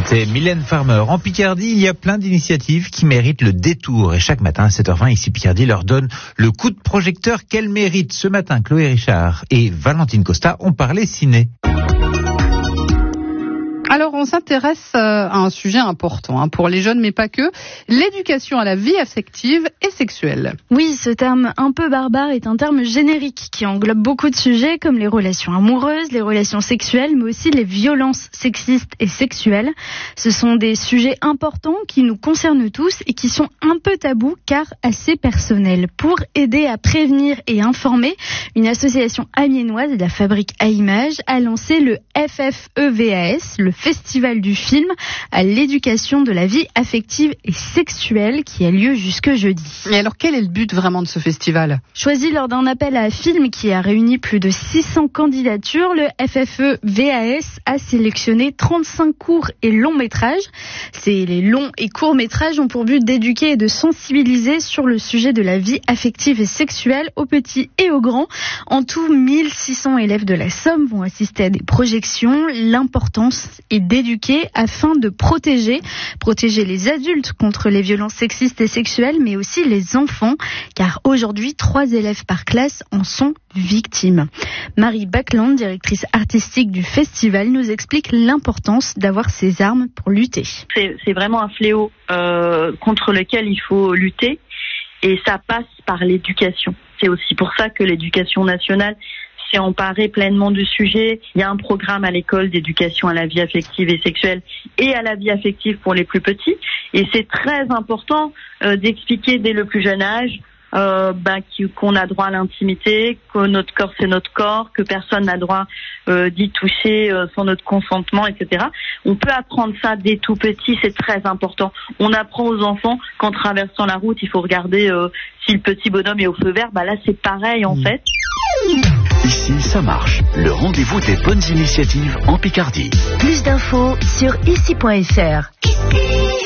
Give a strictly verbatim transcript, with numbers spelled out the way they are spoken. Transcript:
C'était Mylène Farmer. En Picardie, il y a plein d'initiatives qui méritent le détour. Et chaque matin à sept heures vingt, ici Picardie leur donne le coup de projecteur qu'elle mérite. Ce matin, Chloé Richard et Valentine Costa ont parlé ciné. Alors, on s'intéresse à un sujet important hein, pour les jeunes, mais pas que, l'éducation à la vie affective et sexuelle. Oui, ce terme un peu barbare est un terme générique qui englobe beaucoup de sujets comme les relations amoureuses, les relations sexuelles, mais aussi les violences sexistes et sexuelles. Ce sont des sujets importants qui nous concernent tous et qui sont un peu tabous car assez personnels. Pour aider à prévenir et informer, une association amiénoise, la Fabrique à Images, a lancé le F F E V A S, le Festival du film à l'éducation de la vie affective et sexuelle qui a lieu jusque jeudi. Et alors, quel est le but vraiment de ce festival ? Choisi lors d'un appel à film qui a réuni plus de six cents candidatures, le F F E V A S a sélectionné trente-cinq courts et longs métrages. Ces les longs et courts métrages ont pour but d'éduquer et de sensibiliser sur le sujet de la vie affective et sexuelle aux petits et aux grands. En tout, mille six cents élèves de la Somme vont assister à des projections. L'importance est d'éduquer afin de protéger, protéger les adultes contre les violences sexistes et sexuelles, mais aussi les enfants, car aujourd'hui, trois élèves par classe en sont victimes. Marie Backland, directrice artistique du festival, nous explique l'importance d'avoir ces armes pour lutter. C'est, c'est vraiment un fléau euh, contre lequel il faut lutter, et ça passe par l'éducation. C'est aussi pour ça que l'éducation nationale s'est emparée pleinement du sujet. Il y a un programme à l'école d'éducation à la vie affective et sexuelle et à la vie affective pour les plus petits. Et c'est très important euh, d'expliquer dès le plus jeune âge euh, bah, qu'on a droit à l'intimité, que notre corps c'est notre corps, que personne n'a droit euh, d'y toucher euh, sans notre consentement, et cetera. On peut apprendre ça dès tout petit, c'est très important. On apprend aux enfants qu'en traversant la route, il faut regarder euh, si le petit bonhomme est au feu vert. Bah là, c'est pareil en fait. Ici, ça marche. Le rendez-vous des bonnes initiatives en Picardie. Plus d'infos sur ici point f r.